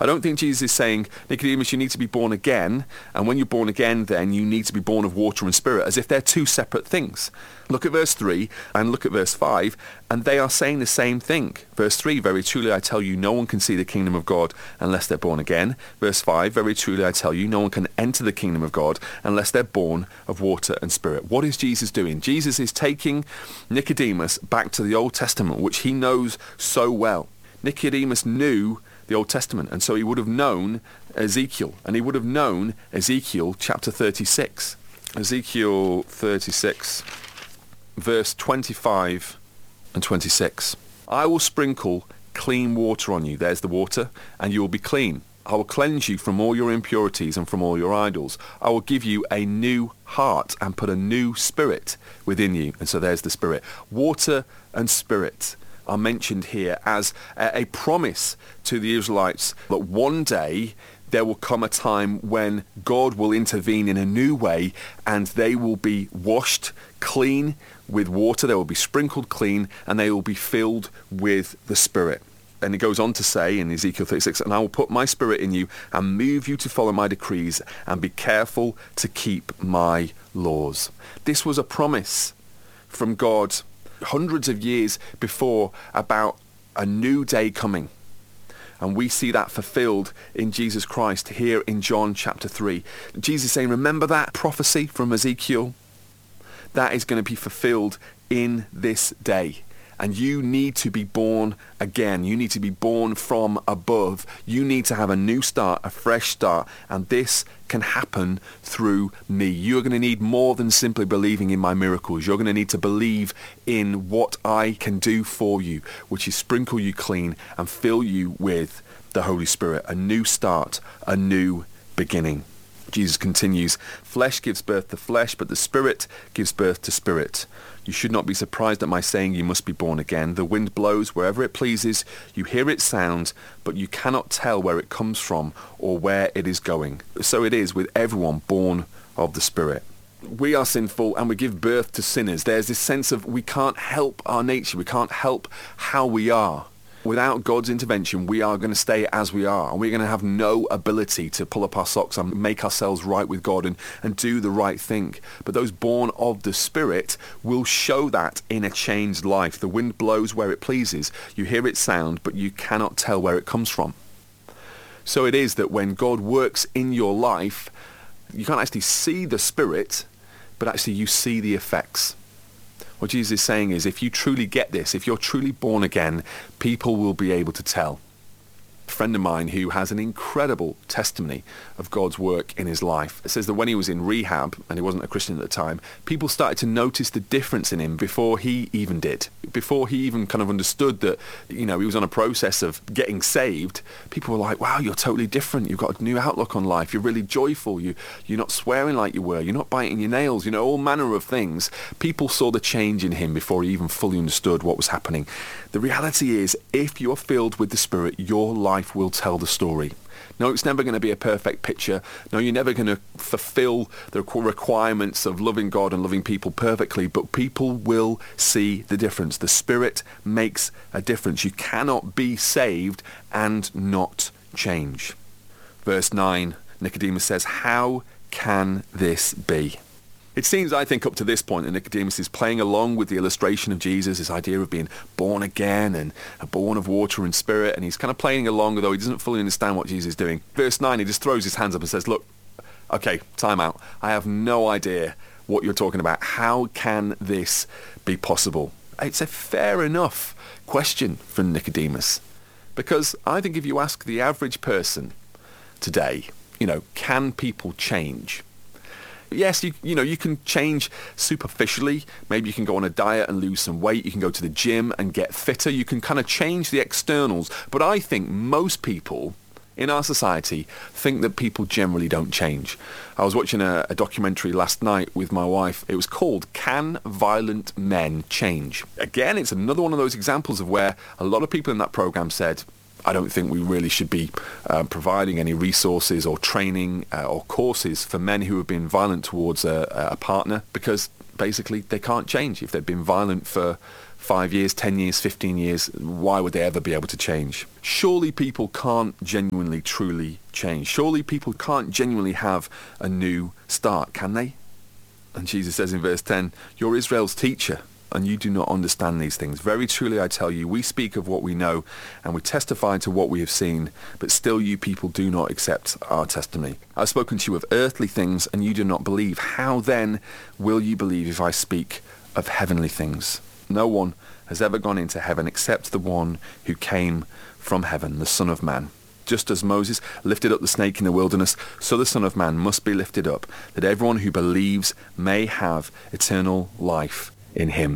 I don't think Jesus is saying, Nicodemus, you need to be born again, and when you're born again, then you need to be born of water and spirit, as if they're two separate things. Look at verse 3 and look at verse 5, and they are saying the same thing. Verse 3, very truly I tell you, no one can see the kingdom of God unless they're born again. Verse 5, very truly I tell you, no one can enter the kingdom of God unless they're born of water and spirit. What is Jesus doing? Jesus is taking Nicodemus back to the Old Testament, which he knows so well. Nicodemus knew the Old Testament, and so he would have known Ezekiel, and he would have known Ezekiel chapter 36. Ezekiel 36, verse 25 and 26. I will sprinkle clean water on you. There's the water, and you will be clean. I will cleanse you from all your impurities and from all your idols. I will give you a new heart and put a new spirit within you. And so there's the spirit. Water and spirit are mentioned here as a promise to the Israelites that one day there will come a time when God will intervene in a new way and they will be washed clean with water, they will be sprinkled clean, and they will be filled with the Spirit. And it goes on to say in Ezekiel 36, and I will put my spirit in you and move you to follow my decrees and be careful to keep my laws. This was a promise from God hundreds of years before about a new day coming. And we see that fulfilled in Jesus Christ here in John chapter 3. Jesus saying, remember that prophecy from Ezekiel? That is going to be fulfilled in this day. And you need to be born again. You need to be born from above. You need to have a new start, a fresh start. And this can happen through me. You're going to need more than simply believing in my miracles. You're going to need to believe in what I can do for you, which is sprinkle you clean and fill you with the Holy Spirit. A new start, a new beginning. Jesus continues, flesh gives birth to flesh, but the Spirit gives birth to spirit. You should not be surprised at my saying you must be born again. The wind blows wherever it pleases. You hear its sound, but you cannot tell where it comes from or where it is going. So it is with everyone born of the Spirit. We are sinful and we give birth to sinners. There's this sense of we can't help our nature. We can't help how we are. Without God's intervention, we are going to stay as we are, and we're going to have no ability to pull up our socks and make ourselves right with God and do the right thing. But those born of the Spirit will show that in a changed life. The wind blows where it pleases. You hear its sound, but you cannot tell where it comes from. So it is that when God works in your life, you can't actually see the Spirit, but actually you see the effects. What Jesus is saying is, if you truly get this, if you're truly born again, people will be able to tell. A friend of mine who has an incredible testimony of God's work in his life. It says that when he was in rehab, and he wasn't a Christian at the time, people started to notice the difference in him before he even did. Before he even kind of understood that, he was on a process of getting saved, people were like, wow, you're totally different. You've got a new outlook on life. You're really joyful. You're not swearing like you were. You're not biting your nails. All manner of things. People saw the change in him before he even fully understood what was happening. The reality is, if you're filled with the Spirit, your life will tell the story. No, it's never going to be a perfect picture. No, you're never going to fulfill the requirements of loving God and loving people perfectly, but people will see the difference. The Spirit makes a difference. You cannot be saved and not change. Verse 9, Nicodemus says, how can this be? It seems, I think, up to this point that Nicodemus is playing along with the illustration of Jesus, this idea of being born again and born of water and spirit, and he's kind of playing along, although he doesn't fully understand what Jesus is doing. Verse 9, he just throws his hands up and says, look, okay, time out. I have no idea what you're talking about. How can this be possible? It's a fair enough question from Nicodemus, because I think if you ask the average person today, can people change? Yes, you can change superficially. Maybe you can go on a diet and lose some weight. You can go to the gym and get fitter. You can kind of change the externals. But I think most people in our society think that people generally don't change. I was watching a documentary last night with my wife. It was called Can Violent Men Change? Again, it's another one of those examples of where a lot of people in that program said, I don't think we really should be providing any resources or training or courses for men who have been violent towards a partner, because basically they can't change. If they've been violent for 5 years, 10 years, 15 years, why would they ever be able to change? Surely people can't genuinely, truly change. Surely people can't genuinely have a new start, can they? And Jesus says in verse 10, "You're Israel's teacher, and you do not understand these things. Very truly I tell you, we speak of what we know, and we testify to what we have seen, but still you people do not accept our testimony. I've spoken to you of earthly things, and you do not believe. How then will you believe if I speak of heavenly things? No one has ever gone into heaven except the one who came from heaven, the Son of Man. Just as Moses lifted up the snake in the wilderness, so the Son of Man must be lifted up, that everyone who believes may have eternal life in him."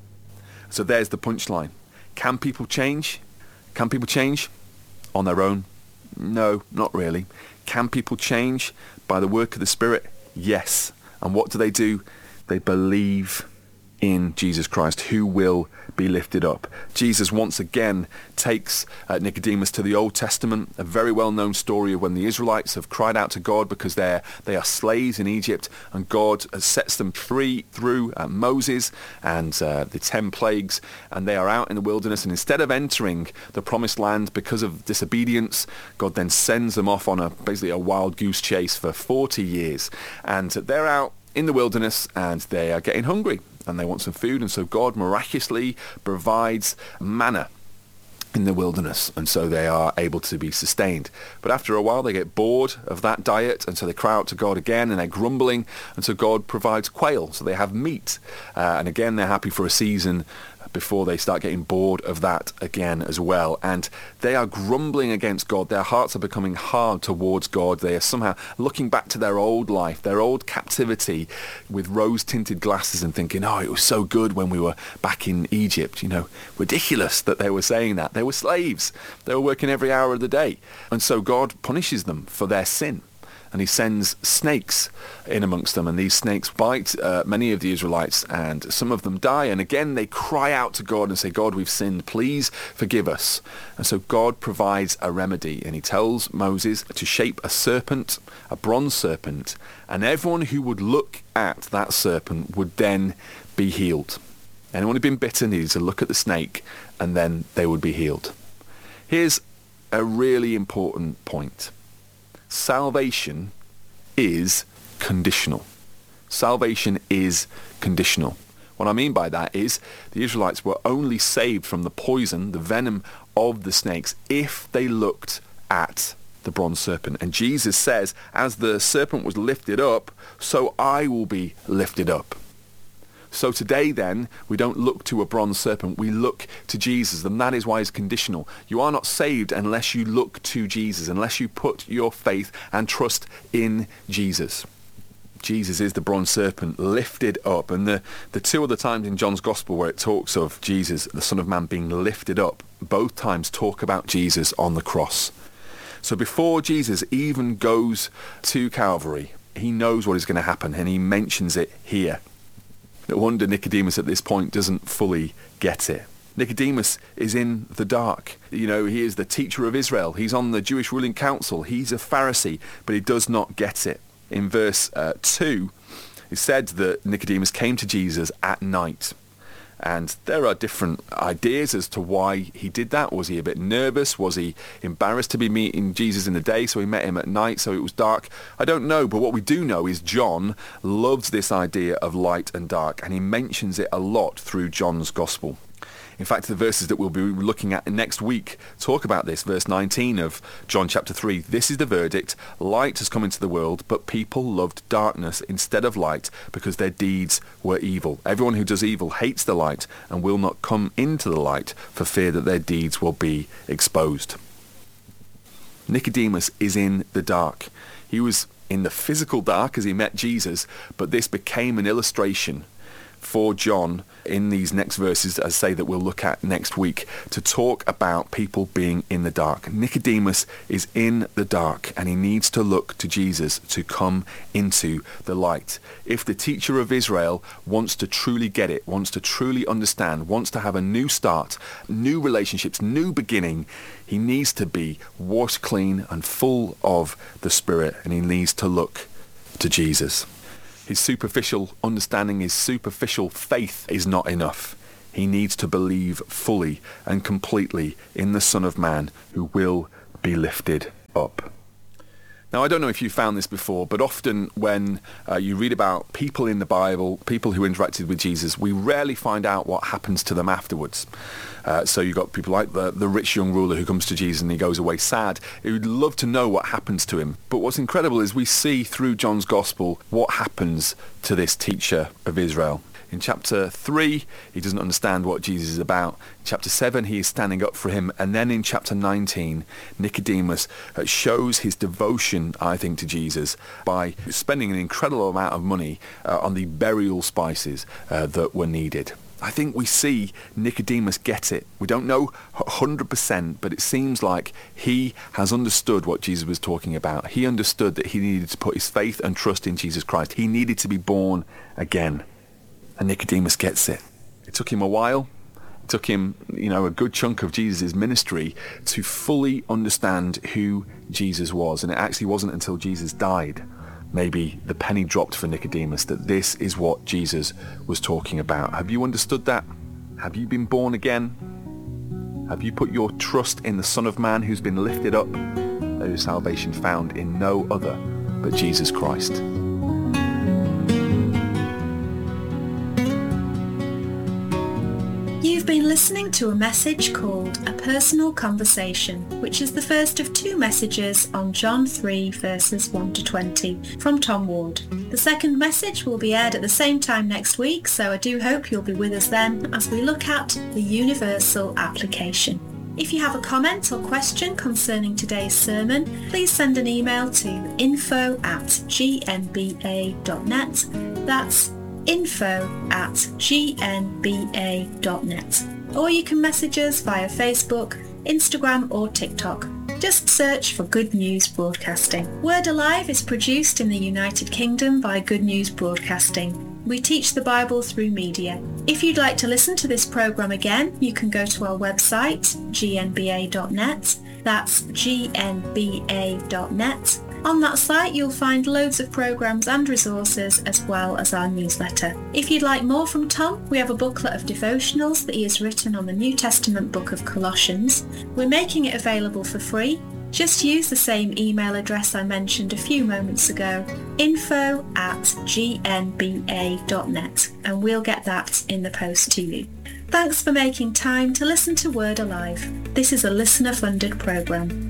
So there's the punchline. Can people change? Can people change on their own? No, not really. Can people change by the work of the Spirit? Yes. And what do? They believe in Jesus Christ, who will be lifted up. Jesus once again takes Nicodemus to the Old Testament, a very well-known story of when the Israelites have cried out to God because they are slaves in Egypt, and God sets them free through Moses and the 10 plagues, and they are out in the wilderness, and instead of entering the promised land because of disobedience, God then sends them off on basically a wild goose chase for 40 years, and they're out in the wilderness and they are getting hungry and they want some food, and so God miraculously provides manna in the wilderness, and so they are able to be sustained. But after a while they get bored of that diet, and so they cry out to God again, and they're grumbling, and so God provides quail, so they have meat, and again they're happy for a season before they start getting bored of that again as well. And they are grumbling against God. Their hearts are becoming hard towards God. They are somehow looking back to their old life, their old captivity, with rose-tinted glasses and thinking, oh, it was so good when we were back in Egypt. Ridiculous that they were saying that. They were slaves. They were working every hour of the day. And so God punishes them for their sin. And he sends snakes in amongst them, and these snakes bite many of the Israelites, and some of them die. And again they cry out to God and say, God, we've sinned, please forgive us. And so God provides a remedy, and he tells Moses to shape a serpent, a bronze serpent, and everyone who would look at that serpent would then be healed. Anyone who'd been bitten needed to look at the snake, and then they would be healed. Here's a really important point. Salvation is conditional. Salvation is conditional. What I mean by that is the Israelites were only saved from the poison, the venom of the snakes, if they looked at the bronze serpent. And Jesus says, as the serpent was lifted up, so I will be lifted up. So today then, we don't look to a bronze serpent, we look to Jesus, and that is why it's conditional. You are not saved unless you look to Jesus, unless you put your faith and trust in Jesus. Jesus is the bronze serpent lifted up, and the two other times in John's Gospel where it talks of Jesus, the Son of Man, being lifted up, both times talk about Jesus on the cross. So before Jesus even goes to Calvary, he knows what is going to happen, and he mentions it here. No wonder Nicodemus at this point doesn't fully get it. Nicodemus is in the dark. He is the teacher of Israel. He's on the Jewish ruling council. He's a Pharisee, but he does not get it. In verse 2, it said that Nicodemus came to Jesus at night. And there are different ideas as to why he did that. Was he a bit nervous? Was he embarrassed to be meeting Jesus in the day, so he met him at night, so it was dark? I don't know, but what we do know is John loves this idea of light and dark, and he mentions it a lot through John's Gospel. In fact, the verses that we'll be looking at next week talk about this. Verse 19 of John chapter 3. This is the verdict. Light has come into the world, but people loved darkness instead of light because their deeds were evil. Everyone who does evil hates the light and will not come into the light for fear that their deeds will be exposed. Nicodemus is in the dark. He was in the physical dark as he met Jesus, but this became an illustration for John in these next verses, as I say, that we'll look at next week, to talk about people being in the dark. Nicodemus is in the dark, and he needs to look to Jesus to come into the light. If the teacher of Israel wants to truly get it, wants to truly understand, wants to have a new start, new relationships, new beginning, he needs to be washed clean and full of the Spirit, and he needs to look to Jesus. His superficial understanding, his superficial faith is not enough. He needs to believe fully and completely in the Son of Man who will be lifted up. Now, I don't know if you found this before, but often when you read about people in the Bible, people who interacted with Jesus, we rarely find out what happens to them afterwards. So you've got people like the rich young ruler who comes to Jesus and he goes away sad. We'd love to know what happens to him. But what's incredible is we see through John's Gospel what happens to this teacher of Israel. In chapter 3, he doesn't understand what Jesus is about. In chapter 7, he is standing up for him. And then in chapter 19, Nicodemus shows his devotion, I think, to Jesus by spending an incredible amount of money on the burial spices that were needed. I think we see Nicodemus get it. We don't know 100%, but it seems like he has understood what Jesus was talking about. He understood that he needed to put his faith and trust in Jesus Christ. He needed to be born again. And Nicodemus gets it. It took him a while. It took him, a good chunk of Jesus' ministry to fully understand who Jesus was. And it actually wasn't until Jesus died, maybe the penny dropped for Nicodemus, that this is what Jesus was talking about. Have you understood that? Have you been born again? Have you put your trust in the Son of Man who's been lifted up? There is salvation found in no other but Jesus Christ. You've been listening to a message called A Personal Conversation, which is the first of 2 messages on John 3 verses 1 to 20 from Tom Ward. The second message will be aired at the same time next week, so I do hope you'll be with us then as we look at the universal application. If you have a comment or question concerning today's sermon, please send an email to info@gnba.net. That's info@gnba.net. Or you can message us via Facebook, Instagram or TikTok. Just search for Good News Broadcasting. Word Alive is produced in the United Kingdom by Good News Broadcasting. We teach the Bible through media. If you'd like to listen to this program again, you can go to our website, gnba.net. That's gnba.net. On that site you'll find loads of programs and resources as well as our newsletter. If you'd like more from Tom, we have a booklet of devotionals that he has written on the New Testament book of Colossians. We're making it available for free. Just use the same email address I mentioned a few moments ago, info@gnba.net, and we'll get that in the post to you. Thanks for making time to listen to Word Alive. This is a listener-funded programme.